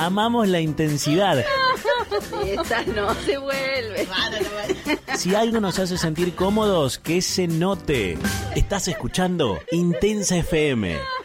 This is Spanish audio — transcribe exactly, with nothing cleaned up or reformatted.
amamos la intensidad. Esa no se vuelve. Si algo nos hace sentir cómodos, que se note. Estás escuchando Intensa F M.